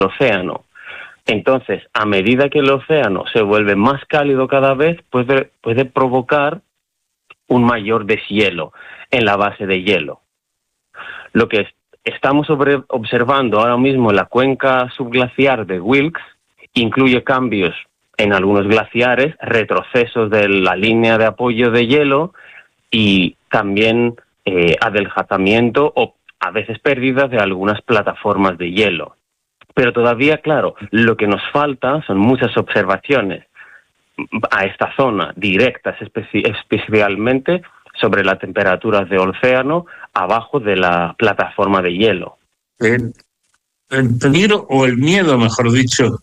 océano. Entonces, a medida que el océano se vuelve más cálido cada vez, puede provocar un mayor deshielo en la base de hielo. Lo que estamos observando ahora mismo en la cuenca subglaciar de Wilkes incluye cambios en algunos glaciares, retrocesos de la línea de apoyo de hielo y también adelgazamiento o a veces pérdidas de algunas plataformas de hielo. Pero todavía, claro, lo que nos falta son muchas observaciones a esta zona directas, especialmente sobre la temperatura del océano abajo de la plataforma de hielo. El peligro o el miedo, mejor dicho,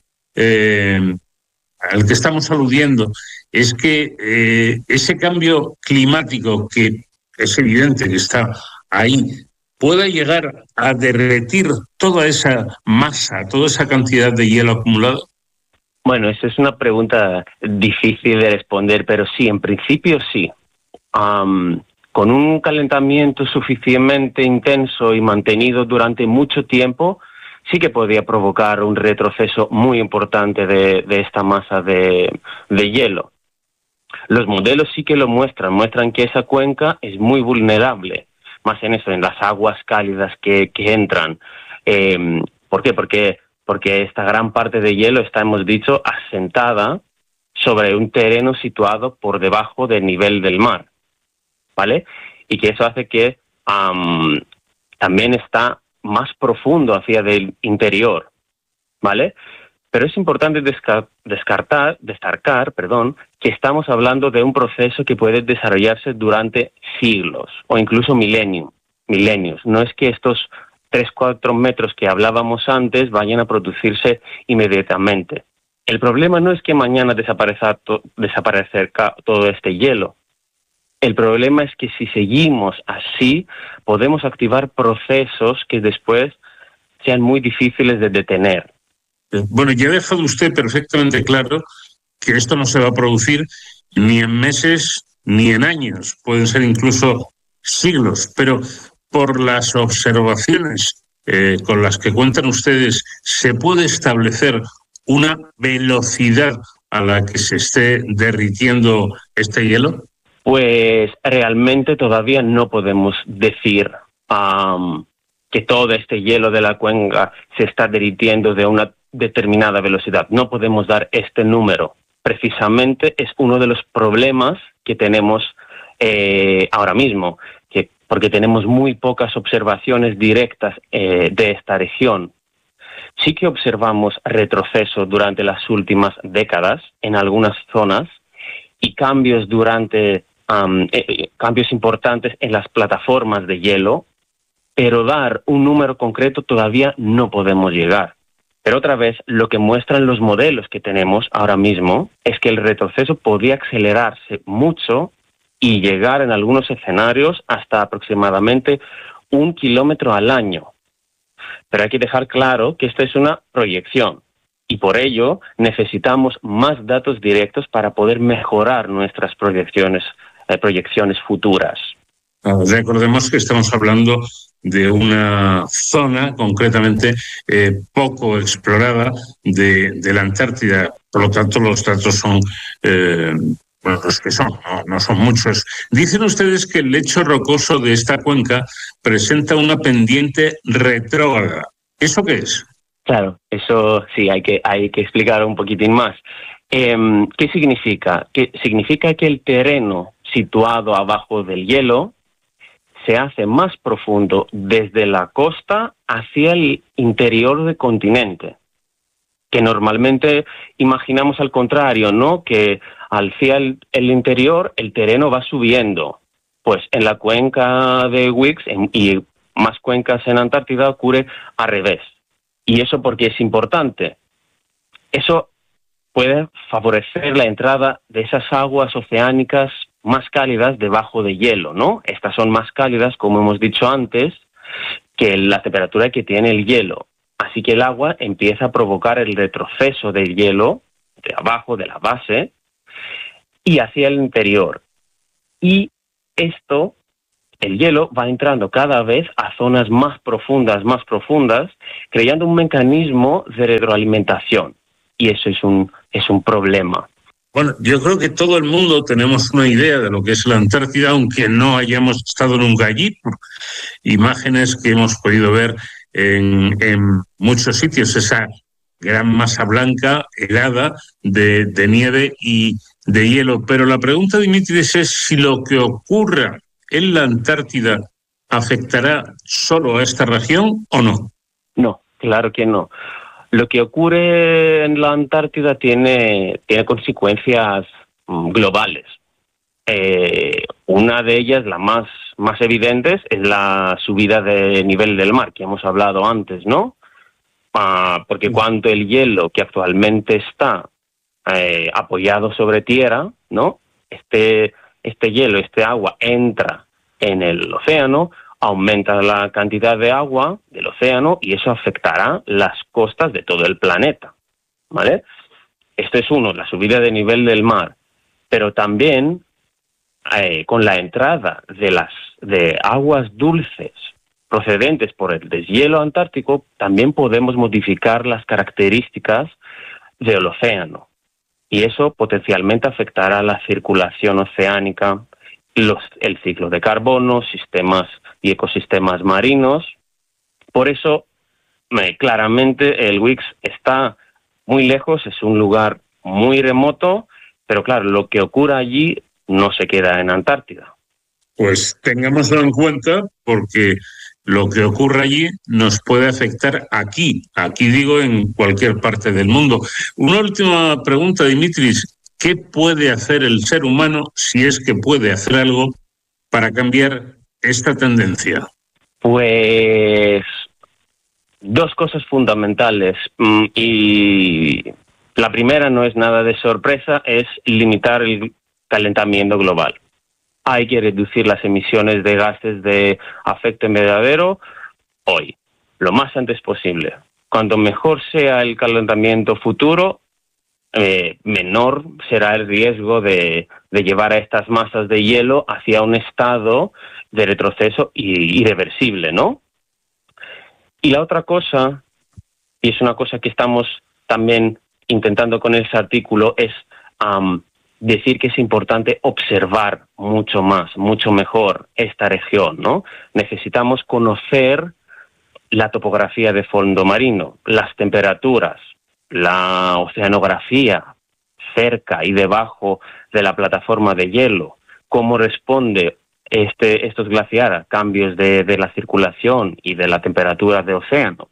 al que estamos aludiendo, es que ese cambio climático, que es evidente que está ahí, pueda llegar a derretir toda esa masa, toda esa cantidad de hielo acumulado. Bueno, esa es una pregunta difícil de responder, pero sí, en principio sí. Con un calentamiento suficientemente intenso y mantenido durante mucho tiempo, sí que podría provocar un retroceso muy importante de esta masa de hielo. Los modelos sí que lo muestran que esa cuenca es muy vulnerable, más en eso, en las aguas cálidas que entran. ¿Por qué? Porque esta gran parte de hielo está, hemos dicho, asentada sobre un terreno situado por debajo del nivel del mar, ¿vale? Y que eso hace que también está más profundo hacia el interior, ¿vale? Pero es importante destacar, que estamos hablando de un proceso que puede desarrollarse durante siglos o incluso milenios. No es que estos 3-4 metros que hablábamos antes vayan a producirse inmediatamente. El problema no es que mañana desaparezca todo este hielo. El problema es que si seguimos así, podemos activar procesos que después sean muy difíciles de detener. Bueno, ya ha dejado usted perfectamente claro que esto no se va a producir ni en meses ni en años, pueden ser incluso siglos, pero por las observaciones con las que cuentan ustedes, ¿se puede establecer una velocidad a la que se esté derritiendo este hielo? Pues realmente todavía no podemos decir que todo este hielo de la cuenca se está derritiendo de una determinada velocidad. No podemos dar este número. Precisamente es uno de los problemas que tenemos ahora mismo, porque tenemos muy pocas observaciones directas de esta región. Sí que observamos retroceso durante las últimas décadas en algunas zonas y cambios cambios importantes en las plataformas de hielo, pero dar un número concreto todavía no podemos llegar. Pero otra vez, lo que muestran los modelos que tenemos ahora mismo es que el retroceso podría acelerarse mucho y llegar en algunos escenarios hasta aproximadamente 1 kilómetro al año. Pero hay que dejar claro que esta es una proyección y por ello necesitamos más datos directos para poder mejorar nuestras proyecciones futuras. Recordemos que estamos hablando de una zona concretamente poco explorada de la Antártida. Por lo tanto, los datos son los que son, no son muchos. Dicen ustedes que el lecho rocoso de esta cuenca presenta una pendiente retrógrada. ¿Eso qué es? Claro, eso sí, hay que explicar un poquitín más. ¿Qué significa? Significa que el terreno situado abajo del hielo se hace más profundo desde la costa hacia el interior del continente, que normalmente imaginamos al contrario, ¿no? Que hacia el interior el terreno va subiendo. Pues en la cuenca de Wilkes y más cuencas en Antártida ocurre al revés. ¿Y eso por qué es importante? Eso puede favorecer la entrada de esas aguas oceánicas más cálidas debajo de hielo, ¿no? Estas son más cálidas, como hemos dicho antes, que la temperatura que tiene el hielo. Así que el agua empieza a provocar el retroceso del hielo de abajo, de la base, y hacia el interior. Y esto el hielo va entrando cada vez a zonas más profundas, creando un mecanismo de retroalimentación. Y eso es un problema. Bueno, yo creo que todo el mundo tenemos una idea de lo que es la Antártida, aunque no hayamos estado nunca allí, por imágenes que hemos podido ver en muchos sitios, esa gran masa blanca, helada, de nieve y de hielo. Pero la pregunta, Dimitris, es si lo que ocurra en la Antártida afectará solo a esta región o no. No, claro que no. Lo que ocurre en la Antártida tiene consecuencias globales. Una de ellas, la más evidente, es la subida de nivel del mar, que hemos hablado antes, ¿no? Porque cuando el hielo que actualmente está apoyado sobre tierra, ¿no? Este hielo, este agua entra en el océano, aumenta la cantidad de agua del océano y eso afectará las costas de todo el planeta, ¿vale? Esto es uno, la subida de nivel del mar, pero también con la entrada de aguas dulces procedentes por el deshielo antártico, también podemos modificar las características del océano y eso potencialmente afectará la circulación oceánica, el ciclo de carbono, sistemas y ecosistemas marinos. Por eso, claramente, el WIX está muy lejos, es un lugar muy remoto, pero claro, lo que ocurra allí no se queda en Antártida. Pues tengámoslo en cuenta porque lo que ocurre allí nos puede afectar aquí digo, en cualquier parte del mundo. Una última pregunta, Dimitris. ¿Qué puede hacer el ser humano, si es que puede hacer algo, para cambiar esta tendencia? Pues dos cosas fundamentales. Y la primera no es nada de sorpresa, es limitar el calentamiento global. Hay que reducir las emisiones de gases de efecto invernadero hoy, lo más antes posible. Cuanto mejor sea el calentamiento futuro, menor será el riesgo de llevar a estas masas de hielo hacia un estado de retroceso irreversible, ¿no? Y la otra cosa, y es una cosa que estamos también intentando con ese artículo, es decir que es importante observar mucho mejor esta región, ¿no? Necesitamos conocer la topografía de fondo marino, las temperaturas, la oceanografía cerca y debajo de la plataforma de hielo, cómo responde estos glaciares a cambios de la circulación y de la temperatura del océano.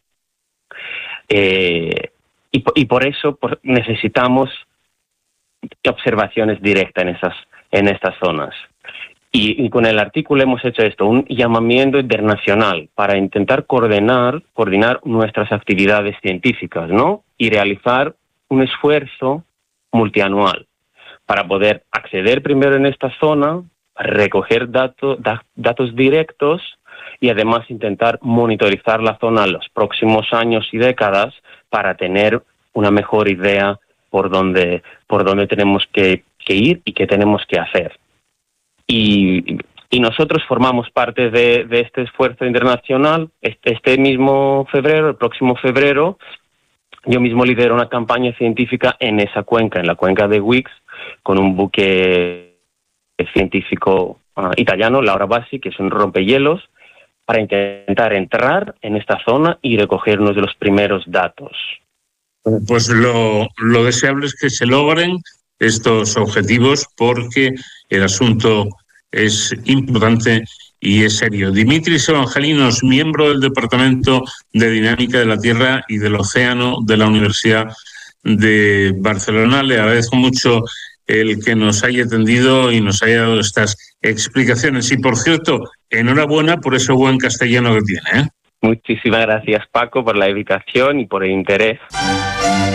Y por eso necesitamos observaciones directas en estas zonas. Y con el artículo hemos hecho esto, un llamamiento internacional para intentar coordinar nuestras actividades científicas, ¿no? Y realizar un esfuerzo multianual para poder acceder primero en esta zona, recoger datos directos y además intentar monitorizar la zona en los próximos años y décadas para tener una mejor idea por dónde tenemos que ir y qué tenemos que hacer. Y nosotros formamos parte de este esfuerzo internacional. Este mismo febrero, el próximo febrero, yo mismo lidero una campaña científica en esa cuenca, en la cuenca de Wix, con un buque científico italiano, Laura Bassi, que es un rompehielos, para intentar entrar en esta zona y recoger uno de los primeros datos. Pues lo deseable es que se logren estos objetivos porque el asunto es importante y es serio. Dimitris Evangelinos, miembro del Departamento de Dinámica de la Tierra y del Océano de la Universidad de Barcelona. Le agradezco mucho el que nos haya atendido y nos haya dado estas explicaciones. Y, por cierto, enhorabuena por ese buen castellano que tiene, ¿eh? Muchísimas gracias, Paco, por la invitación y por el interés.